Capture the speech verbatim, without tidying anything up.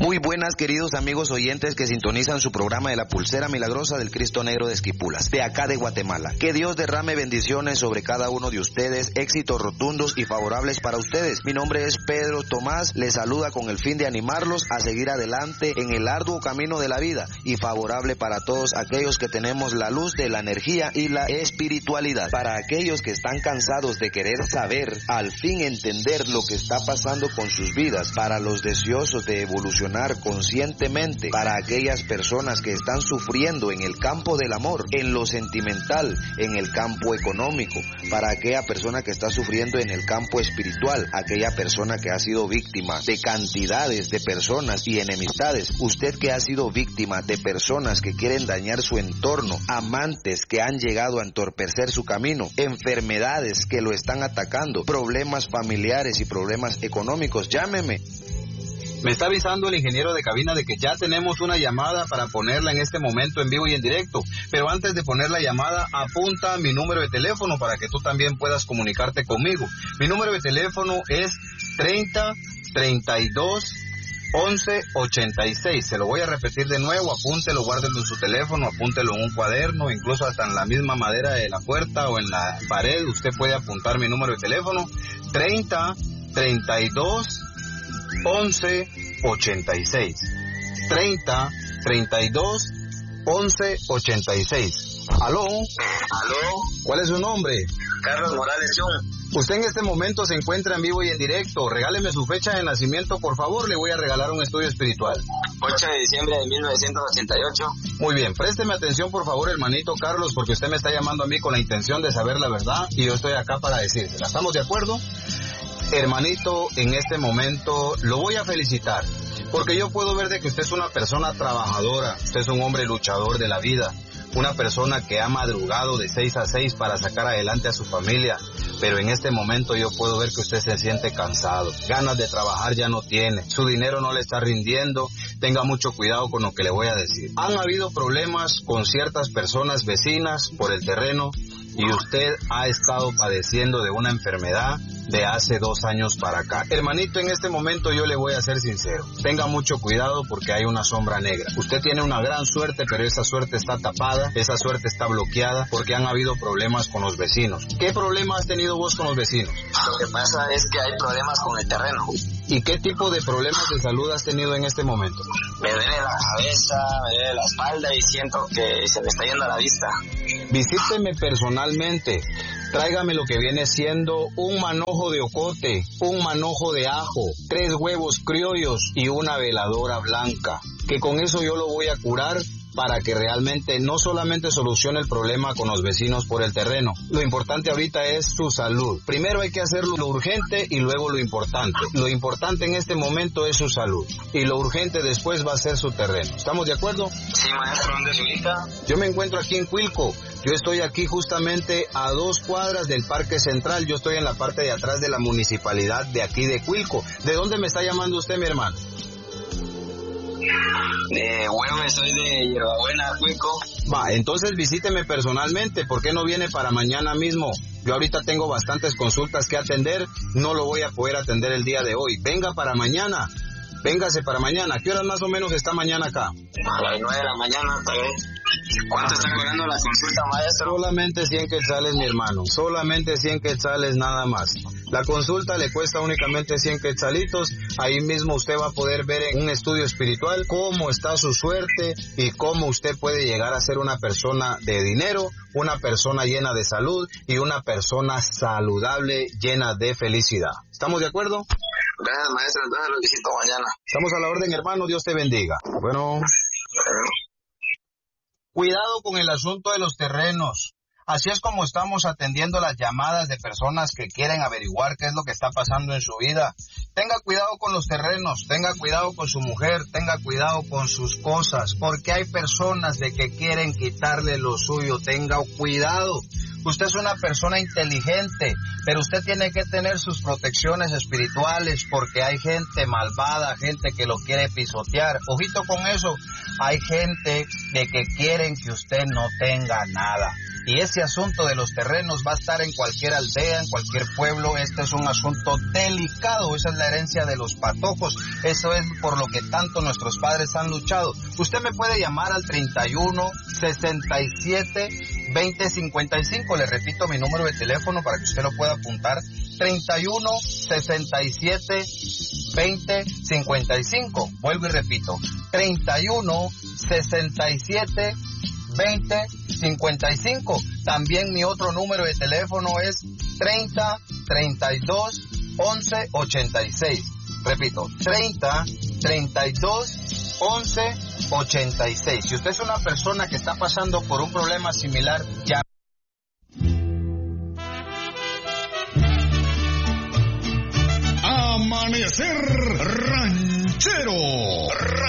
Muy buenas, queridos amigos oyentes que sintonizan su programa de la Pulsera Milagrosa del Cristo Negro de Esquipulas, de acá de Guatemala. Que Dios derrame bendiciones sobre cada uno de ustedes, éxitos rotundos y favorables para ustedes. Mi nombre es Pedro Tomás, les saluda con el fin de animarlos a seguir adelante en el arduo camino de la vida y favorable para todos aquellos que tenemos la luz de la energía y la espiritualidad. Para aquellos que están cansados de querer saber, al fin entender lo que está pasando con sus vidas, para los deseosos de evolucionar conscientemente, para aquellas personas que están sufriendo en el campo del amor, en lo sentimental, en el campo económico, para aquella persona que está sufriendo en el campo espiritual, aquella persona que ha sido víctima de cantidades de personas y enemistades, usted que ha sido víctima de personas que quieren dañar su entorno, amantes que han llegado a entorpecer su camino, enfermedades que lo están atacando, problemas familiares y problemas económicos, llámeme. Me está avisando el ingeniero de cabina de que ya tenemos una llamada para ponerla en este momento en vivo y en directo. Pero antes de poner la llamada, apunta mi número de teléfono para que tú también puedas comunicarte conmigo. Mi número de teléfono es treinta, treinta y dos, once, ochenta y seis. Se lo voy a repetir de nuevo, apúntelo, guárdelo en su teléfono, apúntelo en un cuaderno, incluso hasta en la misma madera de la puerta o en la pared. Usted puede apuntar mi número de teléfono, treinta, treinta y dos, once, ochenta y seis. treinta, treinta y dos, once, ochenta y seis. ¿Aló? ¿Aló? ¿Cuál es su nombre? Carlos Morales John. Usted en este momento se encuentra en vivo y en directo. Regáleme su fecha de nacimiento, por favor. Le voy a regalar un estudio espiritual. ocho de diciembre de mil novecientos ochenta y ocho. Muy bien, présteme atención, por favor, hermanito Carlos, porque usted me está llamando a mí con la intención de saber la verdad y yo estoy acá para decírsela. ¿Estamos de acuerdo? Hermanito, en este momento lo voy a felicitar, porque yo puedo ver de que usted es una persona trabajadora, usted es un hombre luchador de la vida, una persona que ha madrugado de seis a seis para sacar adelante a su familia, pero en este momento yo puedo ver que usted se siente cansado, ganas de trabajar ya no tiene, su dinero no le está rindiendo. Tenga mucho cuidado con lo que le voy a decir. Han habido problemas con ciertas personas vecinas por el terreno y usted ha estado padeciendo de una enfermedad de hace dos años para acá. Hermanito, en este momento yo le voy a ser sincero. Tenga mucho cuidado porque hay una sombra negra. Usted tiene una gran suerte, pero esa suerte está tapada, esa suerte está bloqueada porque han habido problemas con los vecinos. ¿Qué problema has tenido vos con los vecinos? Lo que pasa es que hay problemas con el terreno. ¿Y qué tipo de problemas de salud has tenido en este momento? Me duele la cabeza, me duele la espalda y siento que se me está yendo la vista. Visíteme personalmente. Tráigame lo que viene siendo un manojo de ocote, un manojo de ajo, tres huevos criollos y una veladora blanca. Que con eso yo lo voy a curar para que realmente no solamente solucione el problema con los vecinos por el terreno. Lo importante ahorita es su salud. Primero hay que hacer lo urgente y luego lo importante. Lo importante en este momento es su salud y lo urgente después va a ser su terreno. ¿Estamos de acuerdo? Sí, maestro. ¿Dónde se ubica? Yo me encuentro aquí en Cuilco. Yo estoy aquí justamente a dos cuadras del Parque Central. Yo estoy en la parte de atrás de la municipalidad de aquí de Cuilco. ¿De dónde me está llamando usted, mi hermano? De Huehue, soy de Hierbabuena, Cuilco. Va, entonces visíteme personalmente. ¿Por qué no viene para mañana mismo? Yo ahorita tengo bastantes consultas que atender. No lo voy a poder atender el día de hoy. Venga para mañana. Véngase para mañana. ¿Qué horas más o menos está mañana acá? A las nueve de la mañana, tal vez. ¿Cuánto está cobrando la consulta, maestro? Solamente cien quetzales, mi hermano. Solamente cien quetzales nada más. La consulta le cuesta únicamente cien quetzalitos. Ahí mismo usted va a poder ver en un estudio espiritual cómo está su suerte y cómo usted puede llegar a ser una persona de dinero, una persona llena de salud y una persona saludable, llena de felicidad. ¿Estamos de acuerdo? Gracias, maestro. Entonces lo visito mañana. Estamos a la orden, hermano. Dios te bendiga. Bueno. Cuidado con el asunto de los terrenos. Así es como estamos atendiendo las llamadas de personas que quieren averiguar qué es lo que está pasando en su vida. Tenga cuidado con los terrenos, tenga cuidado con su mujer, tenga cuidado con sus cosas, porque hay personas de que quieren quitarle lo suyo. Tenga cuidado. Usted es una persona inteligente, pero usted tiene que tener sus protecciones espirituales porque hay gente malvada, gente que lo quiere pisotear. Ojito con eso, hay gente de que quieren que usted no tenga nada. y ese asunto de los terrenos va a estar en cualquier aldea, en cualquier pueblo. Este es un asunto delicado, esa es la herencia de los patojos, eso es por lo que tanto nuestros padres han luchado. Usted me puede llamar al treinta y uno, sesenta y siete, veinte, cincuenta y cinco, le repito mi número de teléfono para que usted lo pueda apuntar, treinta y uno, sesenta y siete, veinte, cincuenta y cinco, vuelvo y repito, treinta y uno, sesenta y siete, veinte, cincuenta y cinco. También mi otro número de teléfono es treinta, treinta y dos, once, ochenta y seis. Repito, treinta, treinta y dos, once, ochenta y seis. Si usted es una persona que está pasando por un problema similar, ya. Amanecer Ranchero.